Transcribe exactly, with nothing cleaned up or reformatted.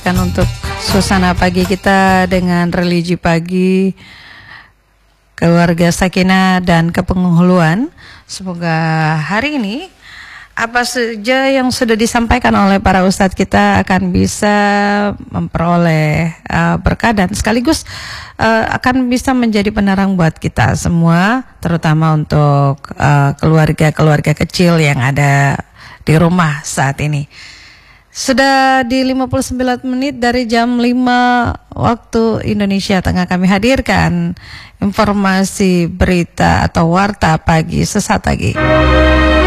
pancarkan untuk suasana pagi kita dengan religi pagi, keluarga sakinah dan kepenghuluan. Semoga hari ini apa saja yang sudah disampaikan oleh para ustadz kita akan bisa memperoleh uh, berkah dan sekaligus uh, akan bisa menjadi penerang buat kita semua, terutama untuk uh, keluarga-keluarga kecil yang ada di rumah saat ini. Sudah di lima puluh sembilan menit dari jam lima waktu Indonesia Tengah kami hadirkan informasi berita atau warta pagi sesaat lagi.